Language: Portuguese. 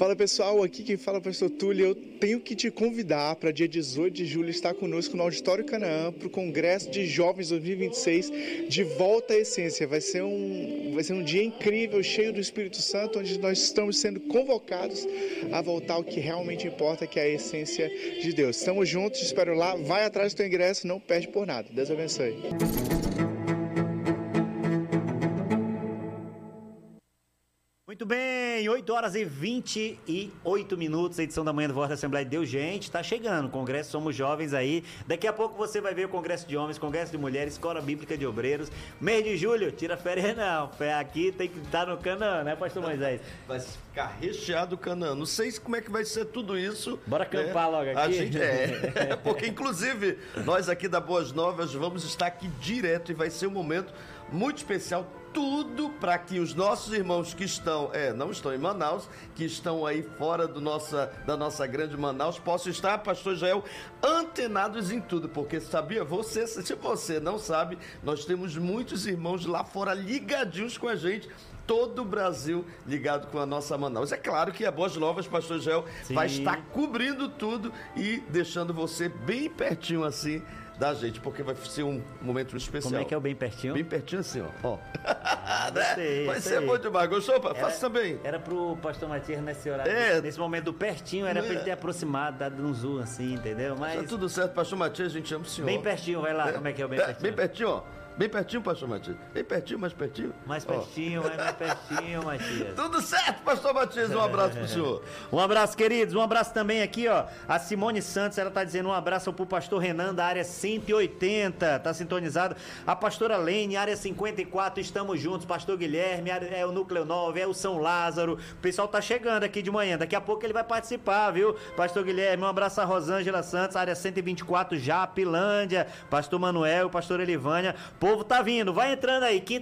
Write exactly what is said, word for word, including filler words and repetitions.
Fala pessoal, aqui quem fala é o pastor Túlio. Eu tenho que te convidar para dia dezoito de julho estar conosco no Auditório Canaã para o Congresso de Jovens dois mil e vinte e seis, de volta à essência. Vai ser um, vai ser um dia incrível, cheio do Espírito Santo, onde nós estamos sendo convocados a voltar ao que realmente importa, que é a essência de Deus. Estamos juntos, te espero lá, vai atrás do teu ingresso, não perde por nada. Deus abençoe. Muito bem, oito horas e vinte e oito minutos, a edição da manhã do Voz da Assembleia de Deus. Gente, tá chegando, o Congresso Somos Jovens aí. Daqui a pouco você vai ver o Congresso de Homens, Congresso de Mulheres, Escola Bíblica de Obreiros. Mês de julho, tira férias não, aqui tem que estar no Canaã, né, pastor Moisés? Vai ficar recheado o Canaã. Não sei como é que vai ser tudo isso. Bora acampar né? logo aqui. A gente é, porque inclusive nós aqui da Boas Novas vamos estar aqui direto e vai ser um momento muito especial. Tudo para que os nossos irmãos que estão, é, não estão em Manaus, que estão aí fora do nossa, da nossa grande Manaus, possam estar, pastor Jael, antenados em tudo, porque sabia, você, se você não sabe, nós temos muitos irmãos lá fora ligadinhos com a gente, todo o Brasil ligado com a nossa Manaus. É claro que a Boas Novas, pastor Jael, vai estar cobrindo tudo e deixando você bem pertinho assim da gente, porque vai ser um momento especial. Como é que é o bem pertinho? Bem pertinho assim, ó. ó. Ah, sei, vai ser aí. bom demais. Gostou? Era, Faça também. Era pro pastor Matias nesse horário, é, nesse momento do pertinho, era é. pra ele ter aproximado, dado um zoom assim, entendeu? Mas tá tudo certo, pastor Matias, a gente ama o senhor. Bem pertinho, vai lá, é. como é que é o bem é, pertinho? Bem pertinho, ó. Bem pertinho, pastor Matias. Bem pertinho, mais pertinho. Mais pertinho, mais, mais pertinho, Matias. Tudo certo, pastor Matias. Um abraço pro senhor. Um abraço, queridos. Um abraço também aqui, ó. A Simone Santos, ela tá dizendo um abraço pro pastor Renan da área cento e oitenta. Tá sintonizado. A pastora Lene, área cinquenta e quatro. Estamos juntos. Pastor Guilherme, é o Núcleo nove, é o São Lázaro. O pessoal tá chegando aqui de manhã. Daqui a pouco ele vai participar, viu? Pastor Guilherme, um abraço a Rosângela Santos, área cento e vinte e quatro, Japilândia. Pastor Manuel, pastor Elivânia. O povo tá vindo. Vai entrando aí,